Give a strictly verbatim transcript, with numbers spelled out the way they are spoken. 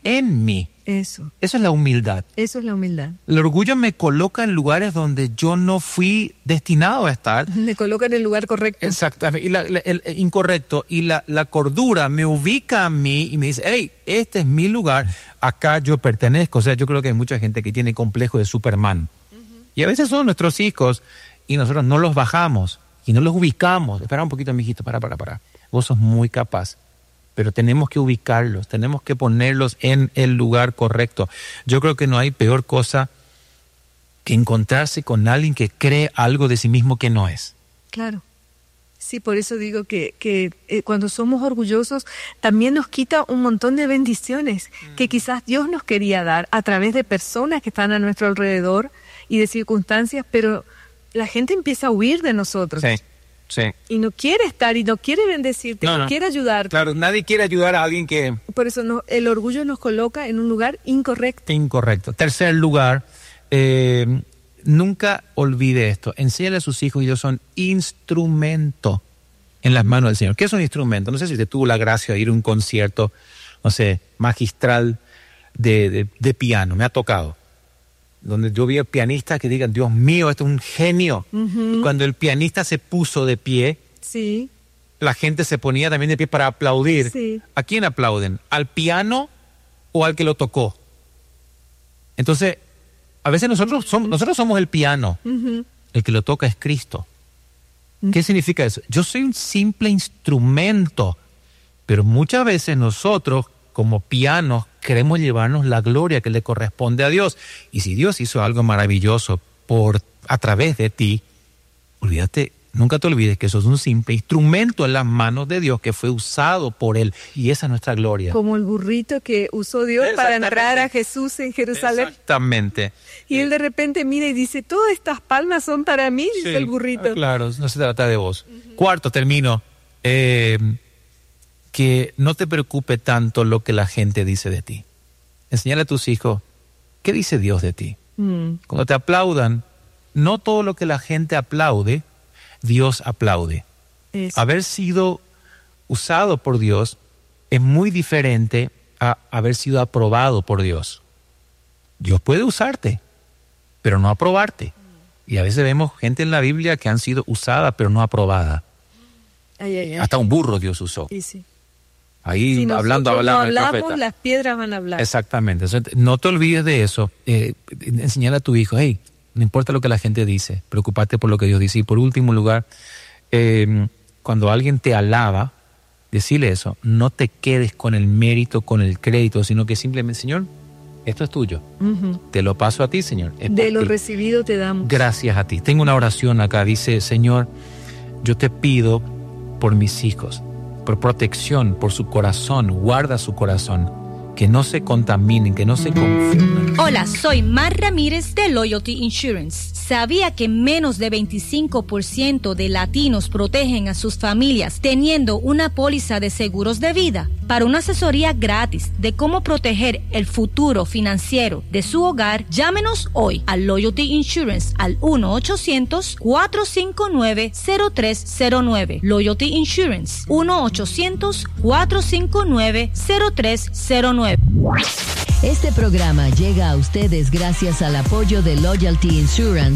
en mí. Eso. Eso es la humildad. Eso es la humildad. El orgullo me coloca en lugares donde yo no fui destinado a estar. Me coloca en el lugar correcto. Exactamente. Y la, la, el, el incorrecto. Y la, la cordura me ubica a mí y me dice, hey, este es mi lugar. Acá yo pertenezco. O sea, yo creo que hay mucha gente que tiene complejo de Superman. Uh-huh. Y a veces son nuestros hijos y nosotros no los bajamos y no los ubicamos. Espera un poquito, mijito. Para, para, para. Vos sos muy capaz. Pero tenemos que ubicarlos, tenemos que ponerlos en el lugar correcto. Yo creo que no hay peor cosa que encontrarse con alguien que cree algo de sí mismo que no es. Claro. Sí, por eso digo que, que eh, cuando somos orgullosos también nos quita un montón de bendiciones mm. que quizás Dios nos quería dar a través de personas que están a nuestro alrededor y de circunstancias, pero la gente empieza a huir de nosotros. Sí. Sí. Y no quiere estar y no quiere bendecirte, no, no, no quiere ayudarte. Claro, nadie quiere ayudar a alguien que... Por eso no, el orgullo nos coloca en un lugar incorrecto. Incorrecto. Tercer lugar, eh, nunca olvide esto. Enséñale a sus hijos que ellos son instrumento en las manos del Señor. ¿Qué es un instrumento? No sé si usted tuvo la gracia de ir a un concierto, no sé, magistral de, de, de piano. Me ha tocado. Donde yo vi a pianistas que digan, Dios mío, esto es un genio. Uh-huh. Cuando el pianista se puso de pie, sí, la gente se ponía también de pie para aplaudir. Sí. ¿A quién aplauden? ¿Al piano o al que lo tocó? Entonces, a veces nosotros somos, nosotros somos el piano. Uh-huh. El que lo toca es Cristo. Uh-huh. ¿Qué significa eso? Yo soy un simple instrumento, pero muchas veces nosotros, como pianos, queremos llevarnos la gloria que le corresponde a Dios. Y si Dios hizo algo maravilloso por, a través de ti, olvídate, nunca te olvides que sos un simple instrumento en las manos de Dios que fue usado por Él. Y esa es nuestra gloria. Como el burrito que usó Dios para entrar a Jesús en Jerusalén. Exactamente. Y Él de repente mira y dice, todas estas palmas son para mí, sí, dice el burrito. Claro, no se trata de vos. Uh-huh. Cuarto, termino. Eh... que no te preocupe tanto lo que la gente dice de ti. Enseñale a tus hijos, ¿qué dice Dios de ti? Mm. Cuando te aplaudan, no todo lo que la gente aplaude, Dios aplaude. Eso. Haber sido usado por Dios es muy diferente a haber sido aprobado por Dios. Dios puede usarte, pero no aprobarte. Y a veces vemos gente en la Biblia que han sido usada, pero no aprobada. Ay, ay, ay. Hasta un burro Dios usó. Sí, sí. Ahí si hablando, hablando. No hablamos, las piedras van a hablar. Exactamente. Entonces, no te olvides de eso. Eh, enseñar a tu hijo, hey, no importa lo que la gente dice, preocuparte por lo que Dios dice. Y por último lugar, eh, cuando alguien te alaba, decirle eso, no te quedes con el mérito, con el crédito, sino que simplemente, Señor, esto es tuyo. Uh-huh. Te lo paso a ti, Señor. Es de lo ti. Recibido te damos. Gracias a ti. Tengo una oración acá, dice, Señor, yo te pido por mis hijos, por protección, por su corazón, guarda su corazón, que no se contaminen, que no se confundan. Hola, soy Mar Ramírez de Loyalty Insurance. ¿Sabía que menos de veinticinco por ciento de latinos protegen a sus familias teniendo una póliza de seguros de vida? Para una asesoría gratis de cómo proteger el futuro financiero de su hogar, llámenos hoy a Loyalty Insurance al uno ochocientos, cuatro cinco nueve, cero tres cero nueve. Loyalty Insurance, uno ochocientos, cuatro cinco nueve, cero tres cero nueve. Este programa llega a ustedes gracias al apoyo de Loyalty Insurance